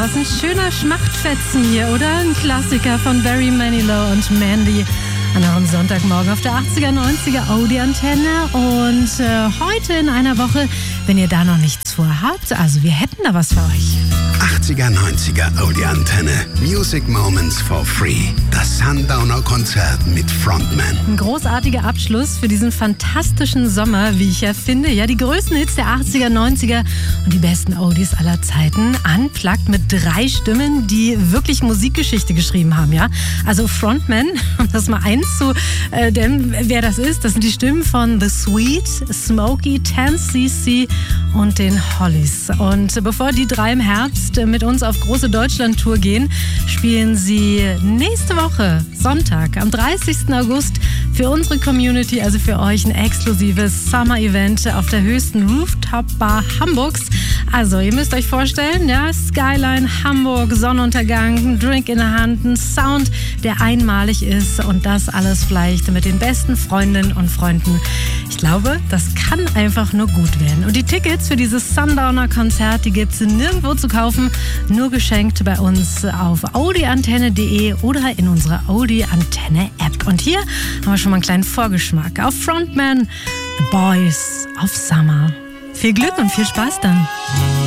war es ein schöner Schmachtfetzen hier, oder? Ein Klassiker von Barry Manilow und Mandy an eurem Sonntagmorgen auf der 80er, 90er Audi-Antenne. Und heute in einer Woche, wenn ihr da noch nichts vorhabt, also wir hätten da was für euch. 80er, 90er Audi-Antenne. Music Moments for free. Das Sundowner-Konzert mit Frontman. Ein großartiger Abschluss für diesen fantastischen Sommer, wie ich ja finde. Ja, die größten Hits der 80er, 90er und die besten Oldies aller Zeiten. Unplugged mit 3 Stimmen, die wirklich Musikgeschichte geschrieben haben, ja. Also Frontman, um das mal einzudämmen, wer das ist, das sind die Stimmen von The Sweet, Smokey, 10cc und den Hollies. Und bevor die 3 im Herbst mit uns auf große Deutschland-Tour gehen, spielen sie nächste Woche, Sonntag, am 30. August für unsere Community, also für euch, ein exklusives Summer-Event auf der höchsten Rooftop-Bar Hamburgs. Also, ihr müsst euch vorstellen, ja, Skyline Hamburg, Sonnenuntergang, ein Drink in der Hand, ein Sound, der einmalig ist und das alles vielleicht mit den besten Freundinnen und Freunden. Ich glaube, das kann einfach nur gut werden. Und die Tickets für dieses Sundowner-Konzert, die gibt es nirgendwo zu kaufen, nur geschenkt bei uns auf audiantenne.de oder in unserer Audi-Antenne-App. Und hier haben wir schon mal einen kleinen Vorgeschmack auf Frontman, The Boys of Summer. Viel Glück und viel Spaß dann.